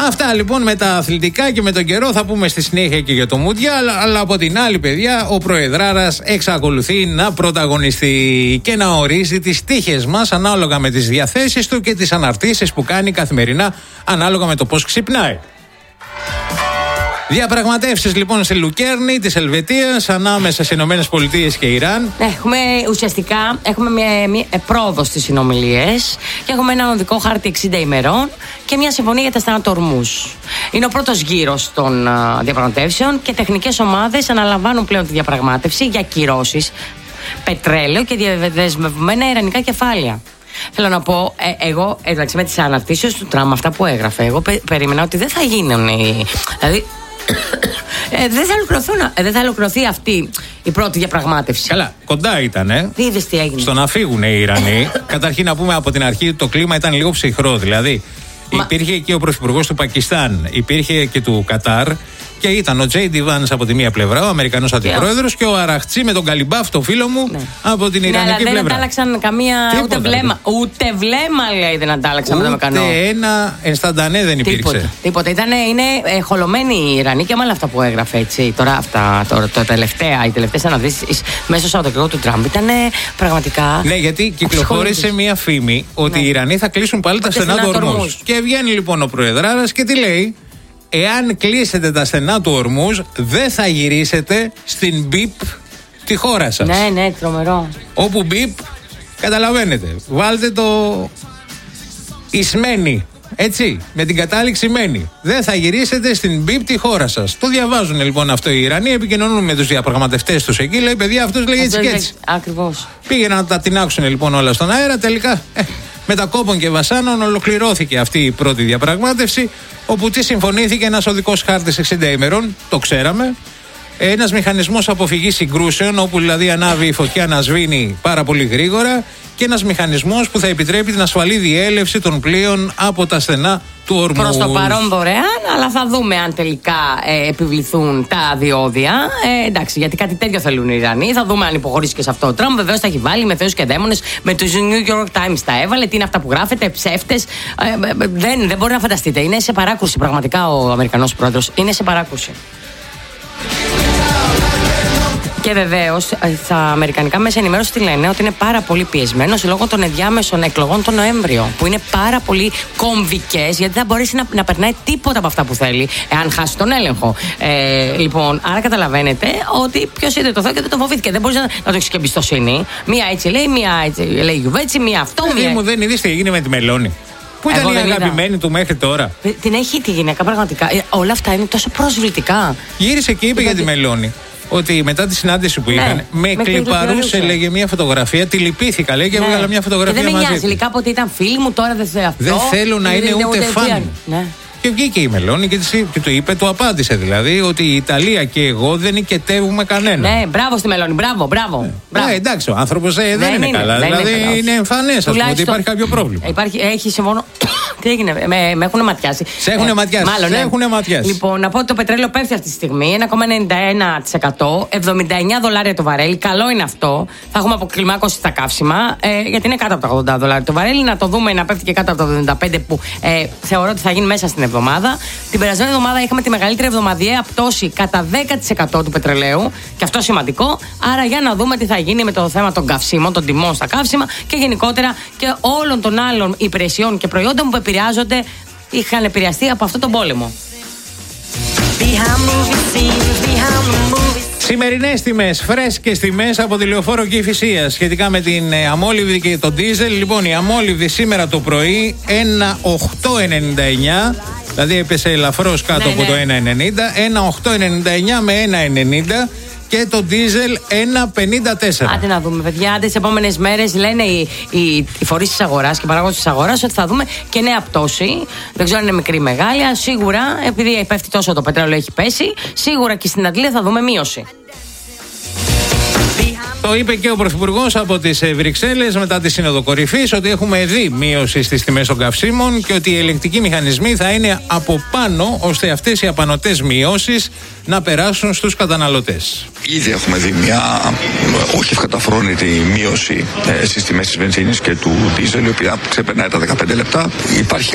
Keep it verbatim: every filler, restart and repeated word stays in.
Αυτά λοιπόν με τα αθλητικά και με τον καιρό θα πούμε στη συνέχεια και για το Μουντιάλ. Αλλά από την άλλη, παιδιά, ο Προεδράρας εξακολουθεί να πρωταγωνιστεί και να ορίζει τις τύχες μας ανάλογα με τις διαθέσεις του και τις αναρτήσεις που κάνει καθημερινά ανάλογα με το πώς ξυπνάει. Διαπραγματεύσεις λοιπόν στη Λουκέρνη της Ελβετίας ανάμεσα στις Ηνωμένες Πολιτείες και Ιράν. Έχουμε ουσιαστικά έχουμε μια, μια πρόοδο στις συνομιλίες και έχουμε ένα οδικό χάρτη εξήντα ημερών και μια συμφωνία για τα στενά του Ορμούζ. Είναι ο πρώτος γύρος των uh, διαπραγματεύσεων και τεχνικές ομάδες αναλαμβάνουν πλέον τη διαπραγμάτευση για κυρώσεις, πετρέλαιο και διαδεσμευμένα ιρανικά κεφάλαια. Θέλω να πω, ε, εγώ εντάξει με τις αναρτήσεις του Τραμπ, αυτά που έγραφε, εγώ πε, περίμενα ότι δεν θα γίνουν. Δηλαδή. Ε, δεν, θα ε, δεν θα ολοκληρωθεί αυτή η πρώτη διαπραγμάτευση. Καλά, κοντά ήταν, ε. Τι είδες τι έγινε. Στο να φύγουν οι Ιρανοί. Καταρχήν να πούμε από την αρχή το κλίμα ήταν λίγο ψυχρό. Δηλαδή, Μα... υπήρχε και ο πρωθυπουργός του Πακιστάν, υπήρχε και του Κατάρ. Και ήταν ο Τζέι Ντι Βάνς από τη μία πλευρά, ο Αμερικανός αντιπρόεδρος, και ο Αραχτσί με τον Καλιμπάφ, το φίλο μου, ναι. από την Ιρανική ναι, αλλά πλευρά. Δεν αντάλλαξαν καμία. Τίποτα, ούτε βλέμμα. Δηλαδή. Ούτε βλέμμα, λέει, δεν αντάλλαξαν με το Μεκανό. Ούτε ένα ενσταντανέ δεν υπήρξε. Τίποτα. Τίποτα. Ήτανε, είναι ε, χολωμένοι οι Ιρανοί και με όλα αυτά που έγραφε έτσι. Τώρα αυτά, το, το τελευταία, οι τελευταίες αναδύσεις μέσα στο Σαββατοκύριακο του Τραμπ ήταν πραγματικά. Ναι, γιατί κυκλοφόρησε μία φήμη ότι ναι. οι Ιρανοί θα κλείσουν πάλι τα στενά του Ορμούζ. Και βγαίνει λοιπόν ο Προεδράρας και τι λέει. Εάν κλείσετε τα στενά του Ορμούζ, δεν θα γυρίσετε στην μπιπ τη χώρα σας. Ναι, ναι, τρομερό. Όπου μπιπ, καταλαβαίνετε, βάλτε το ισμένη, έτσι, με την κατάληξη μένη. Δεν θα γυρίσετε στην μπιπ τη χώρα σας. Το διαβάζουν λοιπόν αυτό οι Ιρανοί, επικοινωνούν με τους διαπραγματευτές τους εκεί, λέει παιδιά αυτός λέει έτσι και έτσι. Ακριβώς. Πήγαιναν να τα τεινάξουν λοιπόν όλα στον αέρα, τελικά... Ε, με τα κόπων και βασάνων ολοκληρώθηκε αυτή η πρώτη διαπραγμάτευση, όπου τι συμφωνήθηκε ένας οδικός χάρτης εξήντα ημερών, το ξέραμε, ένας μηχανισμός αποφυγής συγκρούσεων, όπου δηλαδή ανάβει η φωτιά να σβήνει πάρα πολύ γρήγορα, και ένας μηχανισμός που θα επιτρέπει την ασφαλή διέλευση των πλοίων από τα στενά του Ορμούζ. Προς το παρόν δωρεάν, αλλά θα δούμε αν τελικά ε, επιβληθούν τα διόδια. Ε, εντάξει, γιατί κάτι τέτοιο θέλουν οι Ιρανοί. Θα δούμε αν υποχωρήσει και σε αυτό. Ο Τραμπ βεβαίως τα έχει βάλει με θεούς και δαίμονες. Με τους New York Times τα έβαλε. Τι είναι αυτά που γράφετε, ψεύτες. Ε, ε, δεν, δεν μπορεί να φανταστείτε. Είναι σε παράκρουση πραγματικά ο Αμερικανός πρόεδρος. Είναι σε παράκρουση. Και βεβαίως στα αμερικανικά μέσα ενημέρωση τι λένε, ότι είναι πάρα πολύ πιεσμένος λόγω των ενδιάμεσων εκλογών τον Νοέμβριο, που είναι πάρα πολύ κομβικές, γιατί δεν μπορέσει να, να περνάει τίποτα από αυτά που θέλει, εάν χάσει τον έλεγχο. Ε, λοιπόν, άρα καταλαβαίνετε ότι ποιος είδε το Θεό και δεν το φοβήθηκε. Δεν μπορεί να, να το έχει και εμπιστοσύνη. Μία έτσι λέει, μία έτσι λέει γιουβέτσι, μία αυτό. Δηλαδή μου δεν είδες τι έγινε με τη Μελώνη. Πού ήταν η αγαπημένη είδα. του μέχρι τώρα. Την έχει τη γυναίκα πραγματικά. Ε, όλα αυτά είναι τόσο προσβλητικά. Γύρισε και είπε για τη Μελώνη. Ότι μετά τη συνάντηση που είχαν, ναι, με, με κλιπαρούσε, λέγε μια φωτογραφία, τη λυπήθηκα, λέει, και ναι. έβγαλα μια φωτογραφία μαζί. Και δεν με νοιάζει, λίγα από ότι ήταν φίλοι μου, τώρα δεν θέλω αυτό. Δεν θέλω να είναι ούτε, ούτε φαν. Ναι. Και βγήκε η Μελώνη και, και του είπε, του απάντησε δηλαδή, ότι η Ιταλία και εγώ δεν νικετεύουμε κανένα. Ναι, μπράβο στη Μελώνη, μπράβο, μπράβο. Ναι, μπράβο. Ναι, εντάξει, ο άνθρωπος ε, δεν είναι, είναι καλά. Δεν δηλαδή είναι, είναι εμφανές, ας πούμε, ότι υπάρχει κάποιο πρόβλημα. Υπάρχει, έχει συμφωνώ. Τι έγινε, με, με έχουν ματιάσει. Σε έχουν ε, ματιάσει. Μάλλον, σε έχουν ματιάσει. Λοιπόν, να πω ότι το πετρέλαιο πέφτει αυτή τη στιγμή ένα κόμμα ενενήντα ένα τοις εκατό, εβδομήντα εννιά δολάρια το βαρέλι. Καλό είναι αυτό. Θα έχουμε αποκλιμάκωση στα καύσιμα, ε, γιατί είναι κάτω από τα ογδόντα δολάρια το βαρέλι. Να το δούμε να πέφτει και κάτω από τα εβδομήντα πέντε, που ε, θεωρώ ότι θα γίνει μέσα στην εβδομάδα. Την περασμένη εβδομάδα είχαμε τη μεγαλύτερη εβδομαδιαία πτώση κατά δέκα τοις εκατό του πετρελαίου. Και αυτό σημαντικό. Άρα για να δούμε τι θα γίνει με το θέμα των καυσίμων, των τιμών στα καύσιμα και γενικότερα και όλων των άλλων υπηρεσιών και προϊόντων που επηρεάζονται, είχαν επηρεαστεί από αυτόν τον πόλεμο. Σημερινές τιμές, φρέσκες τιμές από τη Λεωφόρο Κηφισίας σχετικά με την ε, αμόλυβδη και τον ντίζελ. Λοιπόν, η αμόλυβδη σήμερα το πρωί ένα οκτώ ενενήντα εννιά, δηλαδή έπεσε ελαφρώς κάτω ναι, από ναι. το ένα ενενήντα, ένα οκτώ ενενήντα εννιά με ένα ενενήντα. Και το ντίζελ ένα πενήντα τέσσερα. Άντε να δούμε, παιδιά. Άντε τις επόμενες μέρες λένε οι, οι, οι φορείς της αγοράς και οι παράγοντες της αγοράς ότι θα δούμε και νέα πτώση. Δεν ξέρω αν είναι μικρή ή μεγάλη. Σίγουρα, επειδή πέφτει τόσο το πετρέλαιο, έχει πέσει. Σίγουρα και στην Αγγλία θα δούμε μείωση. Το είπε και ο Πρωθυπουργός από τις Βρυξέλλες μετά τη Σύνοδο Κορυφής, ότι έχουμε δει μείωση στις τιμές των καυσίμων και ότι οι ελεγκτικοί μηχανισμοί θα είναι από πάνω, ώστε αυτές οι απανωτές μειώσεις να περάσουν στους καταναλωτές. Ήδη έχουμε δει μια όχι ευκαταφρόνητη μείωση ε, στις τιμές της βενζίνης και του ντίζελ, η οποία ξεπερνάει τα δεκαπέντε λεπτά. Υπάρχει